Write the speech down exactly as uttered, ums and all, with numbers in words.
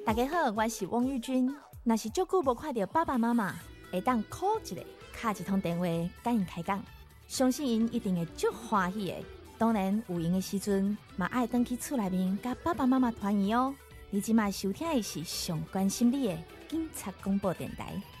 大家好，我是汪玉君。若是足久无看到爸爸妈妈，会当 call 一个，打一通电话，甲因开讲，相信因一定会足欢喜的。当然，有闲的时阵，嘛爱回去厝内面，甲爸爸妈妈团圆哦。你即卖收听的是上关心你的警察广播电台。